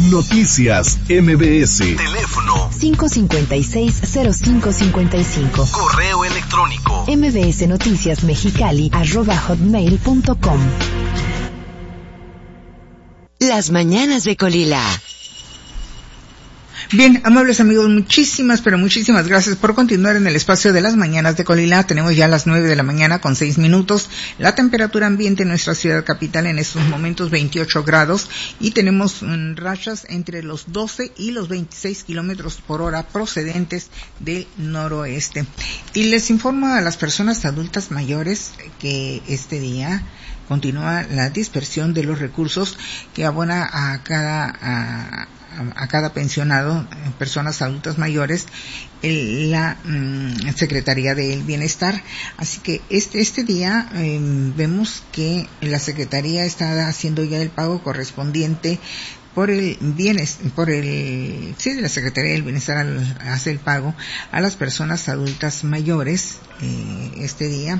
Noticias MBS. Teléfono 556-0555. Correo electrónico mbsnoticiasmexicali@hotmail.com. Las mañanas de Colila. Bien, amables amigos, muchísimas gracias por continuar en el espacio de las mañanas de Colila. Tenemos ya las 9 de la mañana con 6 minutos. La temperatura ambiente en nuestra ciudad capital en estos momentos 28 grados y tenemos rachas entre los 12 y los 26 kilómetros por hora procedentes del noroeste. Y les informo a las personas adultas mayores que este día continúa la dispersión de los recursos que abona a cada pensionado, personas adultas mayores, la Secretaría del Bienestar. Así que este día vemos que la Secretaría está haciendo ya el pago correspondiente la Secretaría del Bienestar hace el pago a las personas adultas mayores este día,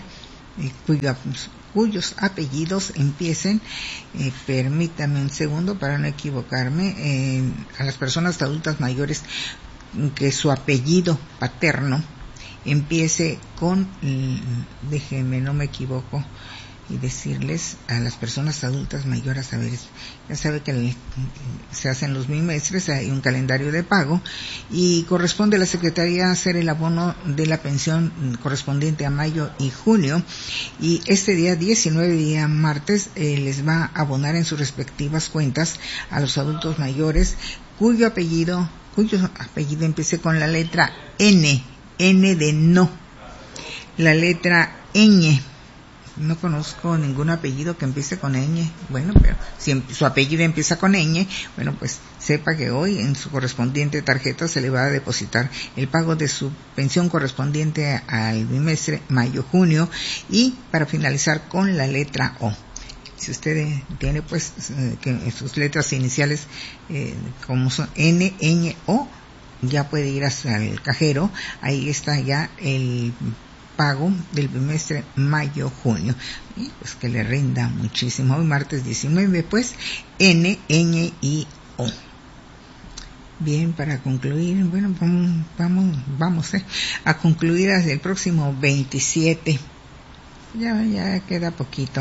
cuyos apellidos empiecen, permítame un segundo para no equivocarme, a las personas adultas mayores que su apellido paterno empiece con, déjenme, no me equivoco, y decirles a las personas adultas mayores, a ver, ya sabe que se hacen los bimestres, hay un calendario de pago y corresponde a la Secretaría hacer el abono de la pensión correspondiente a mayo y junio, y este día 19, día martes, les va a abonar en sus respectivas cuentas a los adultos mayores cuyo apellido empiece con la letra N de no, la letra ñ. No conozco ningún apellido que empiece con ñ. Bueno, pero si su apellido empieza con ñ, bueno, pues sepa que hoy en su correspondiente tarjeta se le va a depositar el pago de su pensión correspondiente al bimestre mayo-junio, y para finalizar con la letra O. Si usted tiene pues que sus letras iniciales como son N, ñ, O, ya puede ir hacia el cajero. Ahí está ya el pago del bimestre mayo-junio, y pues que le rinda muchísimo. Hoy martes 19, pues N, ñ y O. Bien, para concluir, bueno, vamos a concluir hasta el próximo 27. Ya queda poquito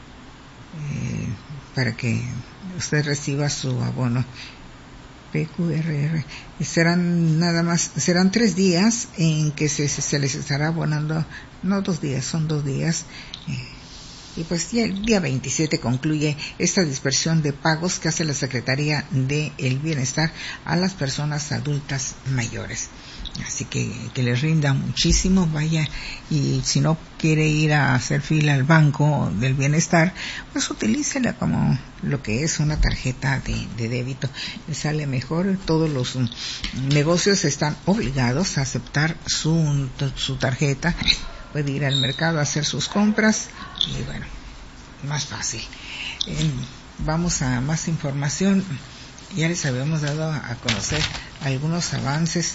para que usted reciba su abono PQRR. Serán 3 días en que se les estará abonando, no 2 días, son 2 días, y pues ya el día 27 concluye esta dispersión de pagos que hace la Secretaría del Bienestar a las personas adultas mayores. Así que les rinda muchísimo, vaya, y si no quiere ir a hacer fila al banco del bienestar, pues utilícela como lo que es una tarjeta de débito. Le sale mejor. Todos los negocios están obligados a aceptar su tarjeta. Puede ir al mercado a hacer sus compras y bueno, más fácil. Vamos a más información. Ya les habíamos dado a conocer algunos avances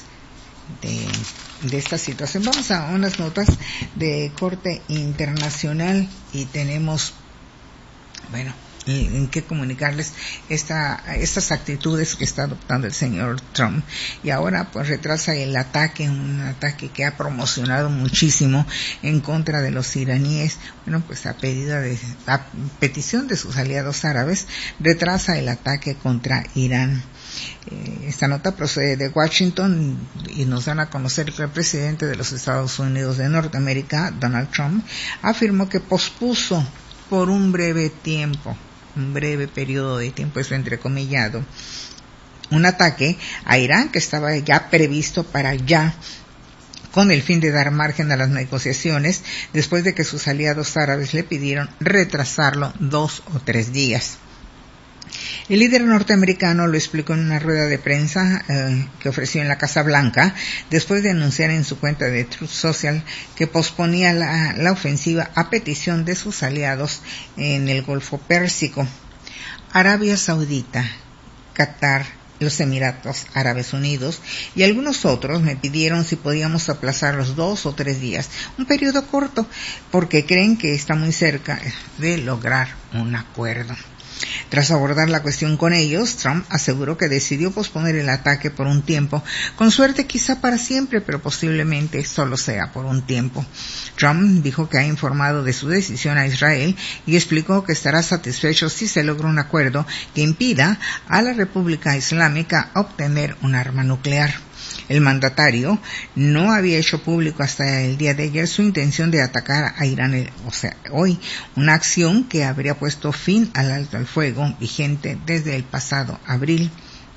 de esta situación. Vamos a unas notas de corte internacional y tenemos, bueno, en qué comunicarles estas actitudes que está adoptando el señor Trump, y ahora pues retrasa un ataque que ha promocionado muchísimo en contra de los iraníes. Bueno, pues a petición de sus aliados árabes, retrasa el ataque contra Irán. Esta nota procede de Washington y nos dan a conocer que el presidente de los Estados Unidos de Norteamérica, Donald Trump, afirmó que pospuso por un breve periodo de tiempo, eso entrecomillado, un ataque a Irán que estaba ya previsto para ya, con el fin de dar margen a las negociaciones, después de que sus aliados árabes le pidieron retrasarlo 2 o 3 días. El líder norteamericano lo explicó en una rueda de prensa que ofreció en la Casa Blanca, después de anunciar en su cuenta de Truth Social que posponía la ofensiva a petición de sus aliados en el Golfo Pérsico. Arabia Saudita, Qatar, los Emiratos Árabes Unidos y algunos otros me pidieron si podíamos aplazar los 2 o 3 días, un periodo corto, porque creen que está muy cerca de lograr un acuerdo. Tras abordar la cuestión con ellos, Trump aseguró que decidió posponer el ataque por un tiempo, con suerte quizá para siempre, pero posiblemente solo sea por un tiempo. Trump dijo que ha informado de su decisión a Israel y explicó que estará satisfecho si se logra un acuerdo que impida a la República Islámica obtener un arma nuclear. El mandatario no había hecho público hasta el día de ayer su intención de atacar a Irán, hoy, una acción que habría puesto fin al alto al fuego vigente desde el pasado abril.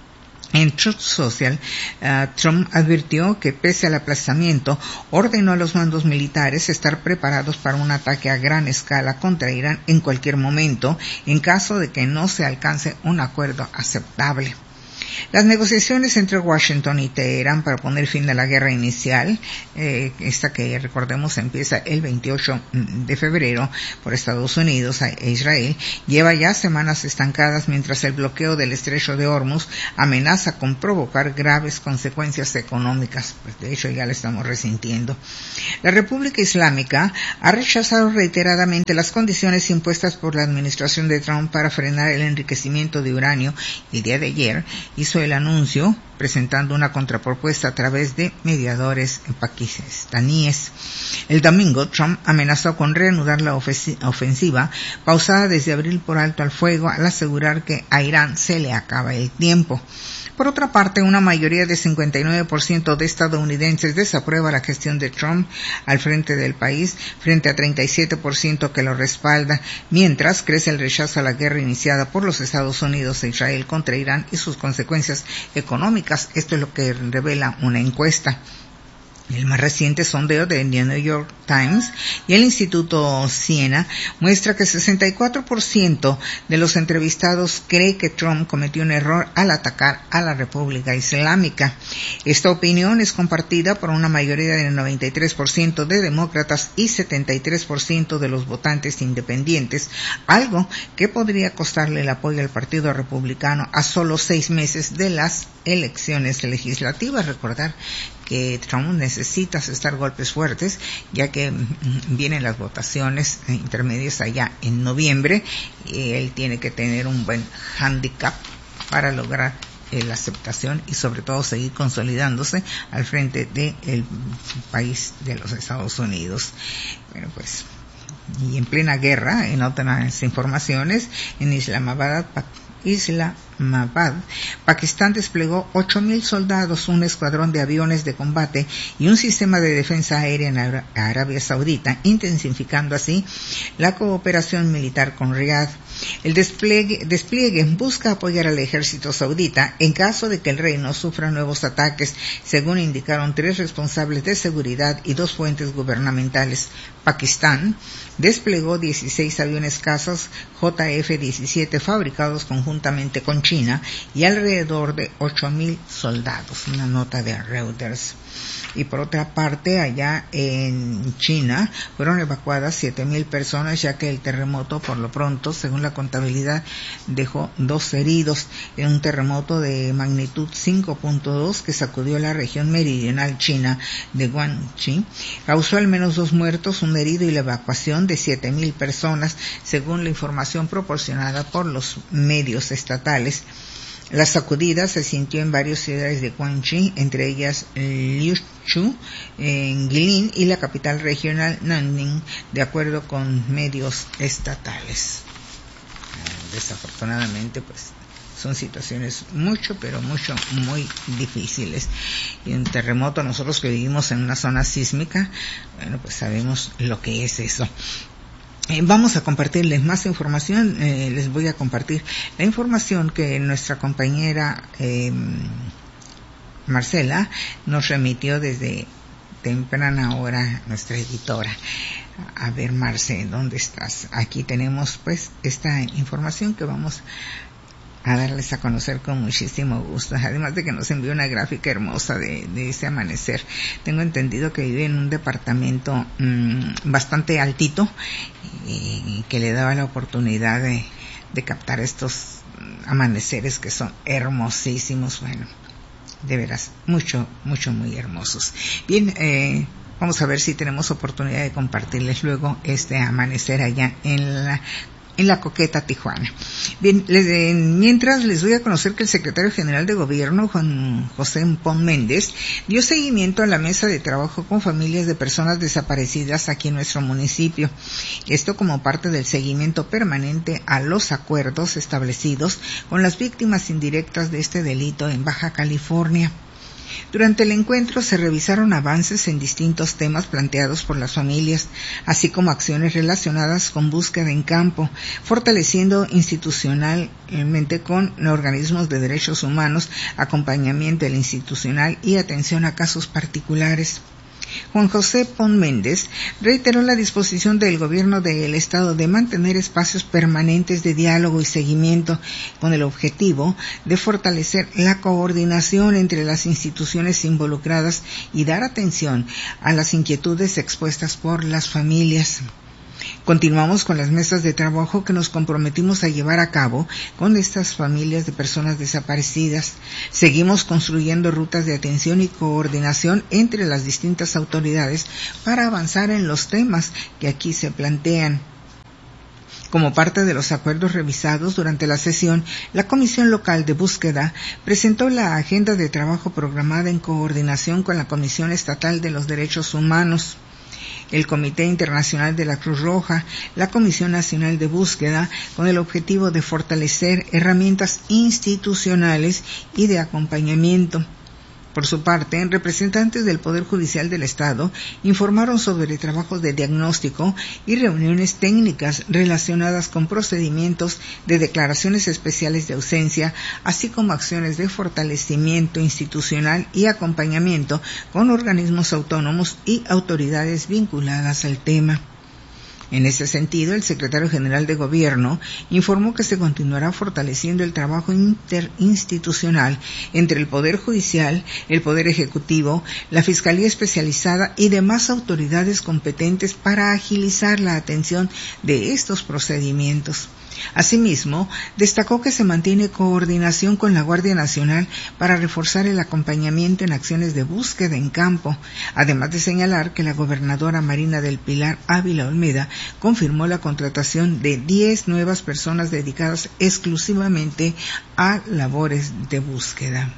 En Truth Social, Trump advirtió que pese al aplazamiento, ordenó a los mandos militares estar preparados para un ataque a gran escala contra Irán en cualquier momento, en caso de que no se alcance un acuerdo aceptable. Las negociaciones entre Washington y Teherán para poner fin a la guerra inicial, esta que recordemos empieza el 28 de febrero por Estados Unidos e Israel, lleva ya semanas estancadas mientras el bloqueo del estrecho de Hormuz amenaza con provocar graves consecuencias económicas. Pues de hecho ya lo estamos resintiendo. La República Islámica ha rechazado reiteradamente las condiciones impuestas por la administración de Trump para frenar el enriquecimiento de uranio y el día de ayer hizo el anuncio presentando una contrapropuesta a través de mediadores pakistaníes. El domingo, Trump amenazó con reanudar la ofensiva pausada desde abril por alto al fuego al asegurar que a Irán se le acaba el tiempo. Por otra parte, una mayoría de 59% de estadounidenses desaprueba la gestión de Trump al frente del país, frente a 37% que lo respalda, mientras crece el rechazo a la guerra iniciada por los Estados Unidos e Israel contra Irán y sus consecuencias económicas. Esto es lo que revela una encuesta. El más reciente sondeo de The New York Times y el Instituto Siena muestra que 64% de los entrevistados cree que Trump cometió un error al atacar a la República Islámica. Esta opinión es compartida por una mayoría del 93% de demócratas y 73% de los votantes independientes, algo que podría costarle el apoyo al Partido Republicano a solo 6 meses de las elecciones legislativas. Recordar que Trump necesita asestar golpes fuertes, ya que vienen las votaciones intermedias allá en noviembre, y él tiene que tener un buen handicap para lograr la aceptación y sobre todo seguir consolidándose al frente del país de los Estados Unidos. Bueno, pues, y en plena guerra, en otras informaciones, en Islamabad, Pakistán desplegó 8,000 soldados, un escuadrón de aviones de combate y un sistema de defensa aérea en Arabia Saudita, intensificando así la cooperación militar con Riad. El despliegue busca apoyar al ejército saudita en caso de que el reino sufra nuevos ataques, según indicaron 3 responsables de seguridad y 2 fuentes gubernamentales. Pakistán desplegó 16 aviones cazas JF-17 fabricados conjuntamente con China y alrededor de 8,000 soldados, una nota de Reuters. Y por otra parte, allá en China fueron evacuadas 7,000 personas, ya que el terremoto, por lo pronto, según la contabilidad, dejó 2 heridos en un terremoto de magnitud 5.2 que sacudió la región meridional china de Guangxi. Causó al menos 2 muertos, un herido y la evacuación de 7,000 personas, según la información proporcionada por los medios estatales. La sacudida se sintió en varias ciudades de Guangxi, entre ellas Liuzhou, en Guilin y la capital regional Nanning, de acuerdo con medios estatales. Desafortunadamente, pues, son situaciones muy difíciles. Y un terremoto, nosotros que vivimos en una zona sísmica, bueno, pues sabemos lo que es eso. Vamos a compartirles más información. Les voy a compartir la información que nuestra compañera Marcela nos remitió desde temprana hora, nuestra editora. A ver, Marce, ¿dónde estás? Aquí tenemos pues esta información que vamos a darles a conocer con muchísimo gusto, además de que nos envió una gráfica hermosa de ese amanecer. Tengo entendido que vive en un departamento bastante altito y que le daba la oportunidad de captar estos amaneceres que son hermosísimos. Bueno, de veras, muy hermosos. Bien, vamos a ver si tenemos oportunidad de compartirles luego este amanecer allá en en la coqueta Tijuana. Bien, mientras les doy a conocer que el secretario general de Gobierno, Juan José Pon Méndez, dio seguimiento a la mesa de trabajo con familias de personas desaparecidas aquí en nuestro municipio. Esto como parte del seguimiento permanente a los acuerdos establecidos con las víctimas indirectas de este delito en Baja California. Durante el encuentro se revisaron avances en distintos temas planteados por las familias, así como acciones relacionadas con búsqueda en campo, fortaleciendo institucionalmente con organismos de derechos humanos, acompañamiento institucional y atención a casos particulares. Juan José Pon Méndez reiteró la disposición del gobierno del estado de mantener espacios permanentes de diálogo y seguimiento con el objetivo de fortalecer la coordinación entre las instituciones involucradas y dar atención a las inquietudes expuestas por las familias. Continuamos con las mesas de trabajo que nos comprometimos a llevar a cabo con estas familias de personas desaparecidas. Seguimos construyendo rutas de atención y coordinación entre las distintas autoridades para avanzar en los temas que aquí se plantean. Como parte de los acuerdos revisados durante la sesión, la Comisión Local de Búsqueda presentó la agenda de trabajo programada en coordinación con la Comisión Estatal de los Derechos Humanos, el Comité Internacional de la Cruz Roja, la Comisión Nacional de Búsqueda, con el objetivo de fortalecer herramientas institucionales y de acompañamiento. Por su parte, representantes del Poder Judicial del Estado informaron sobre trabajos de diagnóstico y reuniones técnicas relacionadas con procedimientos de declaraciones especiales de ausencia, así como acciones de fortalecimiento institucional y acompañamiento con organismos autónomos y autoridades vinculadas al tema. En ese sentido, el secretario general de Gobierno informó que se continuará fortaleciendo el trabajo interinstitucional entre el Poder Judicial, el Poder Ejecutivo, la Fiscalía Especializada y demás autoridades competentes para agilizar la atención de estos procedimientos. Asimismo, destacó que se mantiene coordinación con la Guardia Nacional para reforzar el acompañamiento en acciones de búsqueda en campo, además de señalar que la gobernadora Marina del Pilar Ávila Olmeda confirmó la contratación de 10 nuevas personas dedicadas exclusivamente a labores de búsqueda.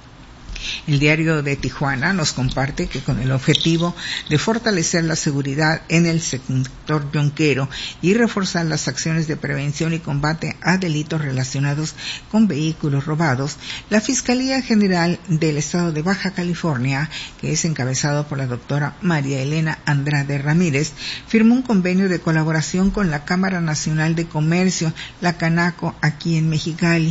El Diario de Tijuana nos comparte que con el objetivo de fortalecer la seguridad en el sector yonquero y reforzar las acciones de prevención y combate a delitos relacionados con vehículos robados, la Fiscalía General del Estado de Baja California, que es encabezado por la doctora María Elena Andrade Ramírez, firmó un convenio de colaboración con la Cámara Nacional de Comercio, la Canaco, aquí en Mexicali.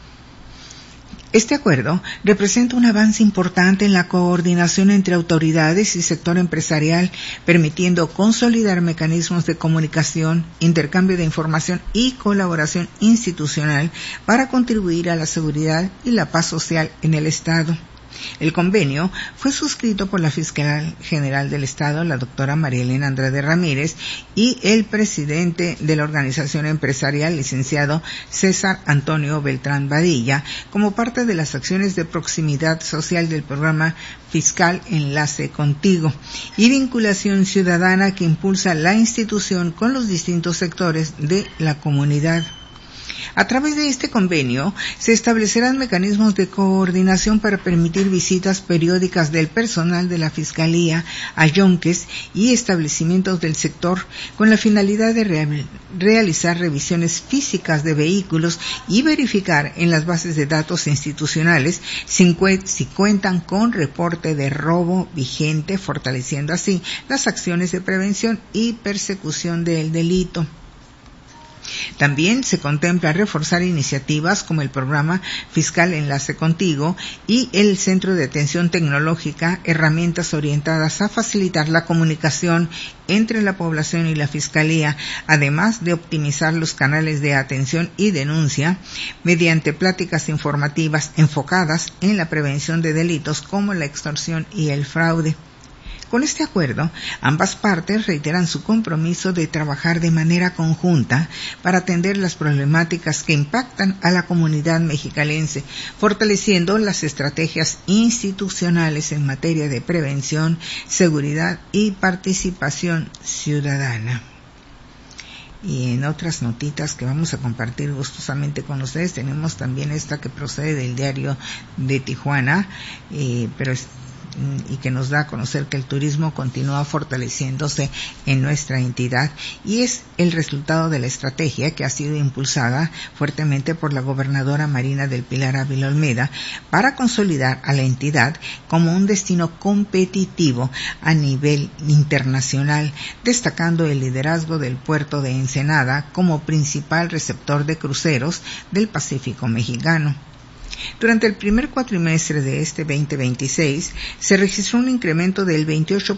Este acuerdo representa un avance importante en la coordinación entre autoridades y sector empresarial, permitiendo consolidar mecanismos de comunicación, intercambio de información y colaboración institucional para contribuir a la seguridad y la paz social en el Estado. El convenio fue suscrito por la Fiscal General del Estado, la doctora María Elena Andrade Ramírez, y el presidente de la organización empresarial, licenciado César Antonio Beltrán Badilla, como parte de las acciones de proximidad social del programa Fiscal Enlace Contigo y vinculación ciudadana que impulsa la institución con los distintos sectores de la comunidad. A través de este convenio se establecerán mecanismos de coordinación para permitir visitas periódicas del personal de la Fiscalía a yonques y establecimientos del sector con la finalidad de realizar revisiones físicas de vehículos y verificar en las bases de datos institucionales si cuentan con reporte de robo vigente, fortaleciendo así las acciones de prevención y persecución del delito. También se contempla reforzar iniciativas como el programa Fiscal Enlace Contigo y el Centro de Atención Tecnológica, herramientas orientadas a facilitar la comunicación entre la población y la Fiscalía, además de optimizar los canales de atención y denuncia mediante pláticas informativas enfocadas en la prevención de delitos como la extorsión y el fraude. Con este acuerdo, ambas partes reiteran su compromiso de trabajar de manera conjunta para atender las problemáticas que impactan a la comunidad mexicalense, fortaleciendo las estrategias institucionales en materia de prevención, seguridad y participación ciudadana. Y en otras notitas que vamos a compartir gustosamente con ustedes, tenemos también esta que procede del diario de Tijuana, y que nos da a conocer que el turismo continúa fortaleciéndose en nuestra entidad, y es el resultado de la estrategia que ha sido impulsada fuertemente por la gobernadora Marina del Pilar Ávila Olmeda para consolidar a la entidad como un destino competitivo a nivel internacional, destacando el liderazgo del puerto de Ensenada como principal receptor de cruceros del Pacífico mexicano. Durante el primer cuatrimestre de este 2026 se registró un incremento del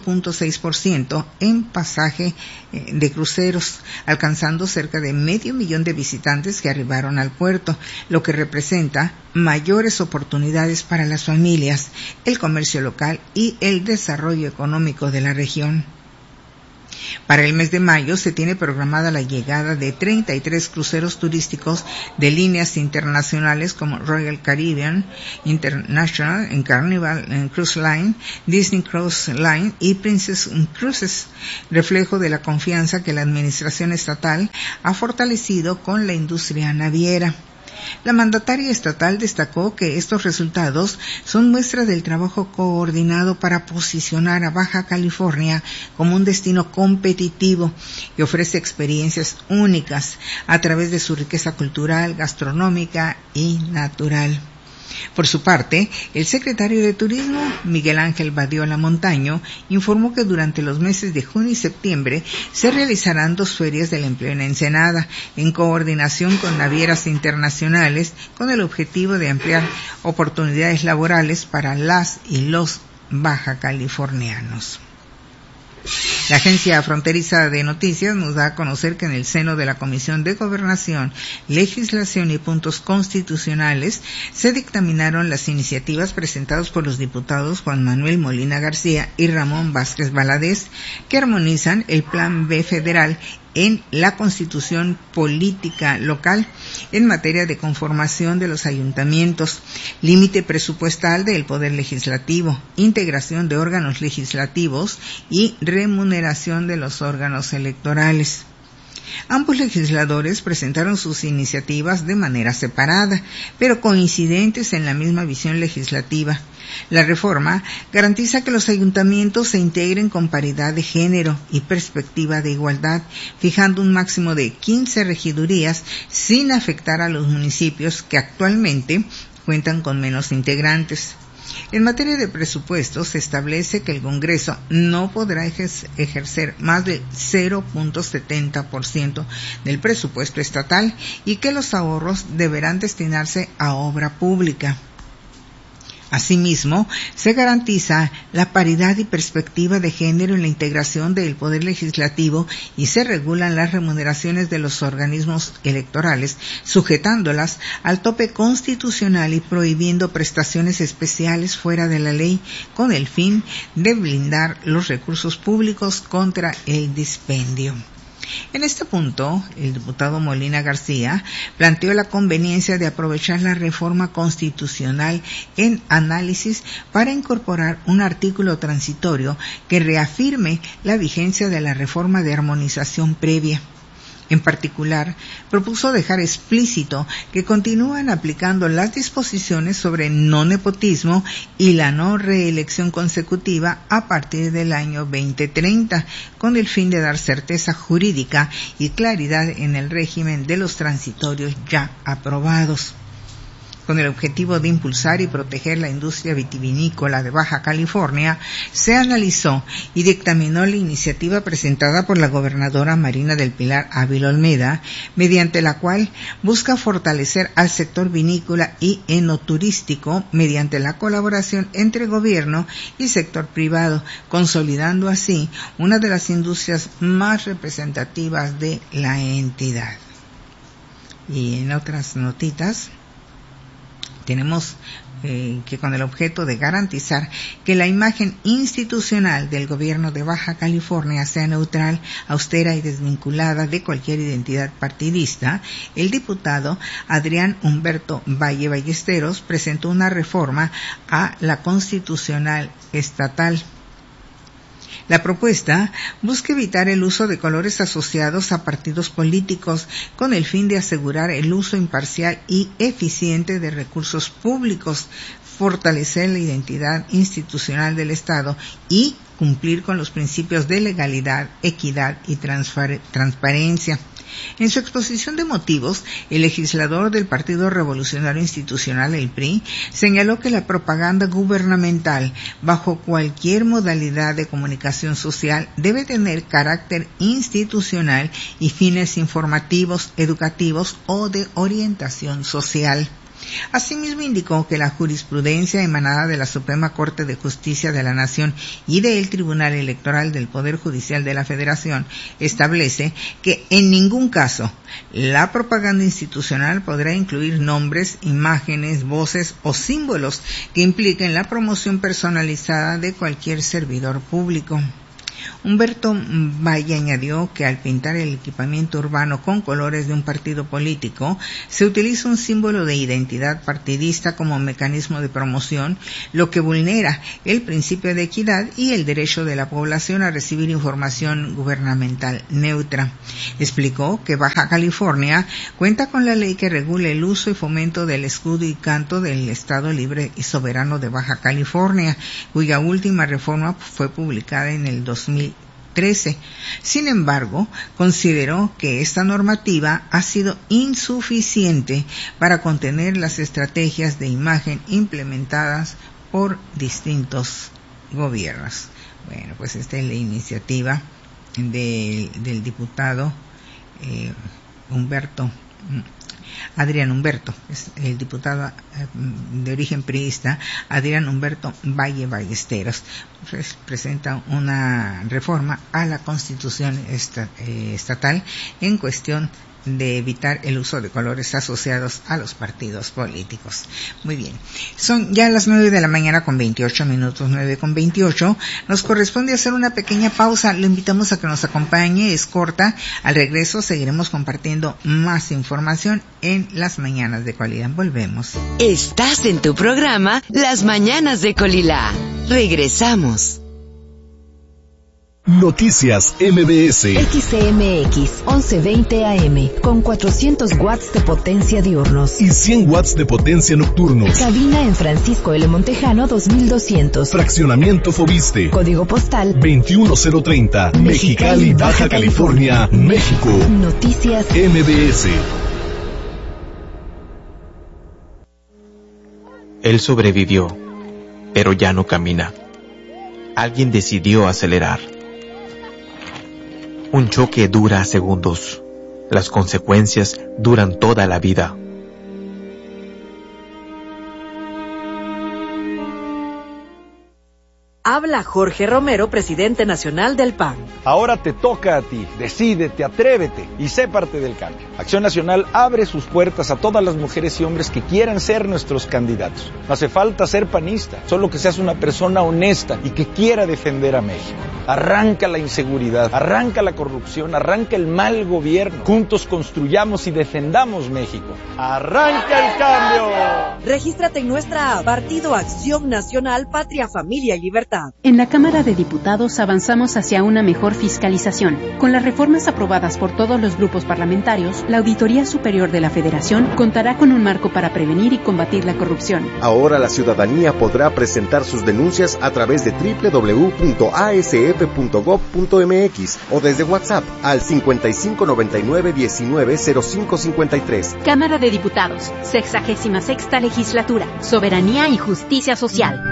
28.6% en pasaje de cruceros, alcanzando cerca de 500,000 de visitantes que arribaron al puerto, lo que representa mayores oportunidades para las familias, el comercio local y el desarrollo económico de la región. Para el mes de mayo se tiene programada la llegada de 33 cruceros turísticos de líneas internacionales como Royal Caribbean International, Carnival Cruise Line, Disney Cruise Line y Princess Cruises, reflejo de la confianza que la administración estatal ha fortalecido con la industria naviera. La mandataria estatal destacó que estos resultados son muestra del trabajo coordinado para posicionar a Baja California como un destino competitivo que ofrece experiencias únicas a través de su riqueza cultural, gastronómica y natural. Por su parte, el secretario de Turismo, Miguel Ángel Badiola Montaño, informó que durante los meses de junio y septiembre se realizarán 2 ferias del empleo en Ensenada, en coordinación con navieras internacionales, con el objetivo de ampliar oportunidades laborales para las y los baja californianos. La Agencia Fronteriza de Noticias nos da a conocer que en el seno de la Comisión de Gobernación, Legislación y Puntos Constitucionales se dictaminaron las iniciativas presentadas por los diputados Juan Manuel Molina García y Ramón Vázquez Valadez, que armonizan el Plan B federal en la Constitución Política Local en materia de conformación de los ayuntamientos, límite presupuestal del Poder Legislativo, integración de órganos legislativos y remuneración de los órganos electorales. Ambos legisladores presentaron sus iniciativas de manera separada, pero coincidentes en la misma visión legislativa. La reforma garantiza que los ayuntamientos se integren con paridad de género y perspectiva de igualdad, fijando un máximo de 15 regidurías sin afectar a los municipios que actualmente cuentan con menos integrantes. En materia de presupuestos, se establece que el Congreso no podrá ejercer más del 0.70% del presupuesto estatal y que los ahorros deberán destinarse a obra pública. Asimismo, se garantiza la paridad y perspectiva de género en la integración del Poder Legislativo y se regulan las remuneraciones de los organismos electorales, sujetándolas al tope constitucional y prohibiendo prestaciones especiales fuera de la ley, con el fin de blindar los recursos públicos contra el dispendio. En este punto, el diputado Molina García planteó la conveniencia de aprovechar la reforma constitucional en análisis para incorporar un artículo transitorio que reafirme la vigencia de la reforma de armonización previa. En particular, propuso dejar explícito que continúan aplicando las disposiciones sobre no nepotismo y la no reelección consecutiva a partir del año 2030, con el fin de dar certeza jurídica y claridad en el régimen de los transitorios ya aprobados. Con el objetivo de impulsar y proteger la industria vitivinícola de Baja California, se analizó y dictaminó la iniciativa presentada por la gobernadora Marina del Pilar Ávila Olmeda, mediante la cual busca fortalecer al sector vinícola y enoturístico mediante la colaboración entre gobierno y sector privado, consolidando así una de las industrias más representativas de la entidad. Y en otras notitas, tenemos que con el objeto de garantizar que la imagen institucional del gobierno de Baja California sea neutral, austera y desvinculada de cualquier identidad partidista, el diputado Adrián Humberto Valle Ballesteros presentó una reforma a la Constitucional Estatal. La propuesta busca evitar el uso de colores asociados a partidos políticos con el fin de asegurar el uso imparcial y eficiente de recursos públicos, fortalecer la identidad institucional del Estado y cumplir con los principios de legalidad, equidad y transparencia. En su exposición de motivos, el legislador del Partido Revolucionario Institucional, el PRI, señaló que la propaganda gubernamental, bajo cualquier modalidad de comunicación social, debe tener carácter institucional y fines informativos, educativos o de orientación social. Asimismo, indicó que la jurisprudencia emanada de la Suprema Corte de Justicia de la Nación y del Tribunal Electoral del Poder Judicial de la Federación establece que en ningún caso la propaganda institucional podrá incluir nombres, imágenes, voces o símbolos que impliquen la promoción personalizada de cualquier servidor público. Humberto Valle añadió que al pintar el equipamiento urbano con colores de un partido político, se utiliza un símbolo de identidad partidista como mecanismo de promoción, lo que vulnera el principio de equidad y el derecho de la población a recibir información gubernamental neutra. Explicó que Baja California cuenta con la ley que regula el uso y fomento del escudo y canto del Estado Libre y Soberano de Baja California, cuya última reforma fue publicada en el 2013. Sin embargo, consideró que esta normativa ha sido insuficiente para contener las estrategias de imagen implementadas por distintos gobiernos. Bueno, pues esta es la iniciativa del diputado Adrián Humberto, es el diputado de origen priista, Adrián Humberto Valle Ballesteros. Presenta una reforma a la Constitución estatal en cuestión de evitar el uso de colores asociados a los partidos políticos. Muy bien, son ya las 9 de la mañana con 28 minutos, 9:28. Nos corresponde hacer una pequeña pausa. Lo invitamos a que nos acompañe, es corta. Al regreso seguiremos compartiendo más información en Las Mañanas de Colila. Volvemos. Estás en tu programa Las Mañanas de Colila. Regresamos. Noticias MBS. XCMX 1120 AM con 400 watts de potencia diurnos Y 100 watts de potencia nocturnos. Cabina en Francisco L. Montejano 2200. Fraccionamiento Fobiste. Código postal 21030. Mexicali, Baja California, México. Noticias MBS. Él sobrevivió, pero ya no camina. Alguien decidió acelerar. Un choque dura segundos. Las consecuencias duran toda la vida. Habla Jorge Romero, presidente nacional del PAN. Ahora te toca a ti. Decídete, atrévete y sé parte del cambio. Acción Nacional abre sus puertas a todas las mujeres y hombres que quieran ser nuestros candidatos. No hace falta ser panista, solo que seas una persona honesta y que quiera defender a México. Arranca la inseguridad, arranca la corrupción, arranca el mal gobierno. Juntos construyamos y defendamos México. ¡Arranca el cambio! Regístrate en nuestra app Partido Acción Nacional Patria, Familia y Libertad. En la Cámara de Diputados avanzamos hacia una mejor fiscalización. Con las reformas aprobadas por todos los grupos parlamentarios, la Auditoría Superior de la Federación contará con un marco para prevenir y combatir la corrupción. Ahora la ciudadanía podrá presentar sus denuncias a través de www.asf.gov.mx o desde WhatsApp al 5599190553. Cámara de Diputados, 66ª Legislatura, Soberanía y Justicia Social.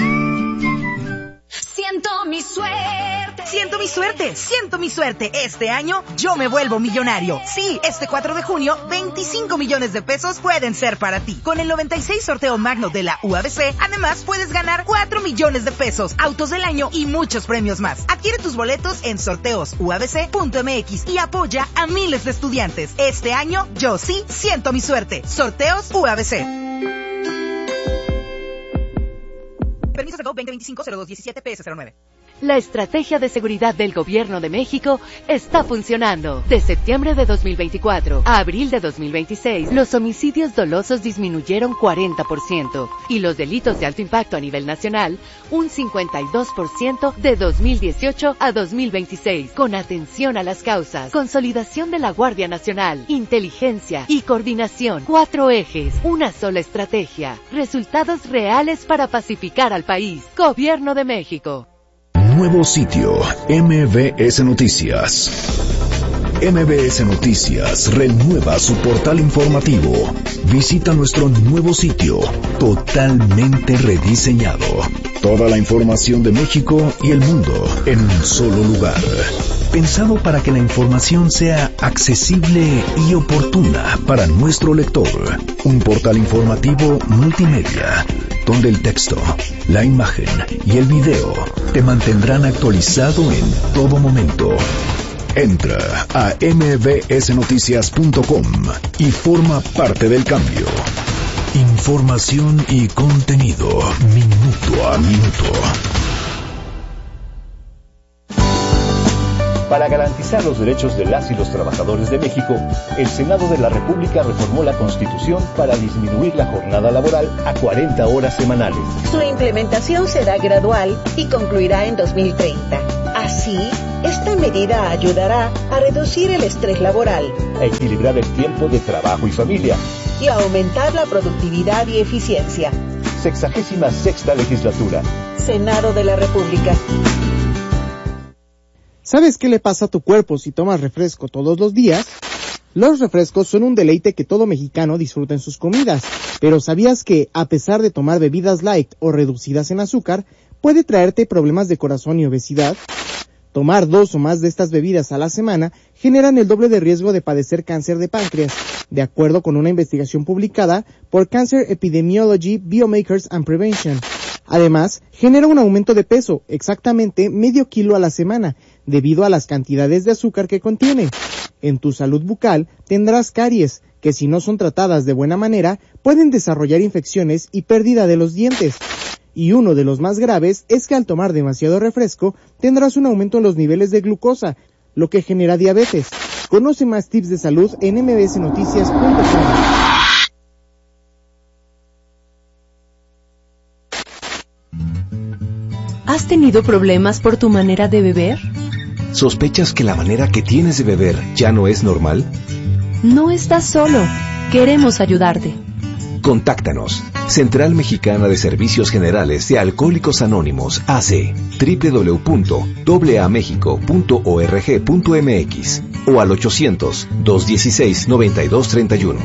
Siento mi suerte. Siento mi suerte. Siento mi suerte. Este año yo me vuelvo millonario. Sí, este 4 de junio, 25 millones de pesos pueden ser para ti. Con el 96 sorteo magno de la UABC, además puedes ganar 4 millones de pesos, autos del año y muchos premios más. Adquiere tus boletos en sorteosuabc.mx y apoya a miles de estudiantes. Este año yo sí siento mi suerte. Sorteos UABC. Permiso de 2025-0217 PS09. La estrategia de seguridad del Gobierno de México está funcionando. De septiembre de 2024 a abril de 2026, los homicidios dolosos disminuyeron 40% y los delitos de alto impacto a nivel nacional un 52% de 2018 a 2026. Con atención a las causas, consolidación de la Guardia Nacional, inteligencia y coordinación. 4 ejes, una sola estrategia. Resultados reales para pacificar al país. Gobierno de México. Nuevo sitio, MBS Noticias. MBS Noticias renueva su portal informativo. Visita nuestro nuevo sitio, totalmente rediseñado. Toda la información de México y el mundo en un solo lugar. Pensado para que la información sea accesible y oportuna para nuestro lector. Un portal informativo multimedia, donde el texto, la imagen y el video te mantendrán actualizado en todo momento. Entra a mbsnoticias.com y forma parte del cambio. Información y contenido, minuto a minuto. Para garantizar los derechos de las y los trabajadores de México, el Senado de la República reformó la Constitución para disminuir la jornada laboral a 40 horas semanales. Su implementación será gradual y concluirá en 2030. Así, esta medida ayudará a reducir el estrés laboral, a equilibrar el tiempo de trabajo y familia y a aumentar la productividad y eficiencia. 66ª legislatura. Senado de la República. ¿Sabes qué le pasa a tu cuerpo si tomas refresco todos los días? Los refrescos son un deleite que todo mexicano disfruta en sus comidas, pero ¿sabías que, a pesar de tomar bebidas light o reducidas en azúcar, puede traerte problemas de corazón y obesidad? Tomar 2 o más de estas bebidas a la semana generan el doble de riesgo de padecer cáncer de páncreas, de acuerdo con una investigación publicada por Cancer Epidemiology, Biomarkers and Prevention. Además, genera un aumento de peso, exactamente medio kilo a la semana, debido a las cantidades de azúcar que contiene. En tu salud bucal tendrás caries, que si no son tratadas de buena manera, pueden desarrollar infecciones y pérdida de los dientes. Y uno de los más graves es que al tomar demasiado refresco, tendrás un aumento en los niveles de glucosa, lo que genera diabetes. Conoce más tips de salud en mbsnoticias.com. ¿Has tenido problemas por tu manera de beber? ¿Sospechas que la manera que tienes de beber ya no es normal? No estás solo. Queremos ayudarte. Contáctanos. Central Mexicana de Servicios Generales de Alcohólicos Anónimos, AC, www.amexico.org.mx o al 800-216-9231.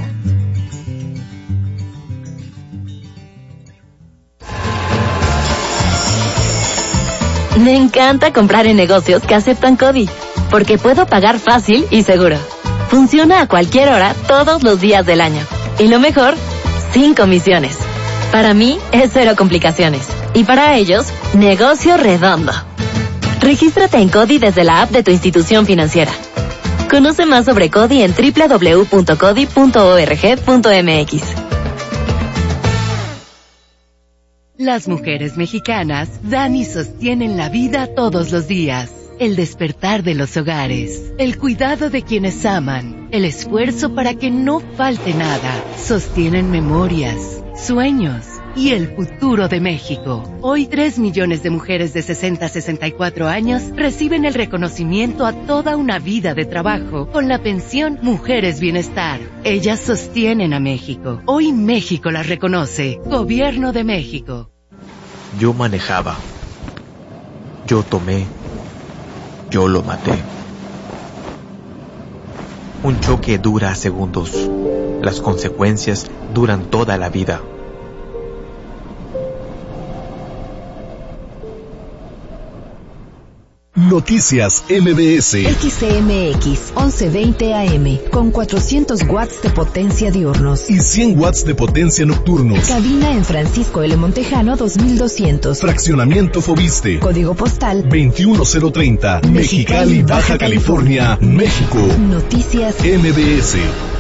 Me encanta comprar en negocios que aceptan CODI, porque puedo pagar fácil y seguro. Funciona a cualquier hora, todos los días del año. Y lo mejor, sin comisiones. Para mí, es 0 complicaciones. Y para ellos, negocio redondo. Regístrate en CODI desde la app de tu institución financiera. Conoce más sobre CODI en www.codi.org.mx. Las mujeres mexicanas dan y sostienen la vida todos los días. El despertar de los hogares, el cuidado de quienes aman, el esfuerzo para que no falte nada. Sostienen memorias, sueños y el futuro de México. Hoy 3 millones de mujeres de 60 a 64 años reciben el reconocimiento a toda una vida de trabajo con la pensión Mujeres Bienestar. Ellas sostienen a México. Hoy México las reconoce. Gobierno de México. Yo manejaba. Yo tomé. Yo lo maté. Un choque dura segundos. Las consecuencias duran toda la vida. Noticias MBS. XCMX 1120 AM con 400 watts de potencia diurnos y 100 watts de potencia nocturnos. Cabina en Francisco L. Montejano 2200. Fraccionamiento Fobiste. Código postal 21030. Mexicali, Baja California, México. Noticias MBS.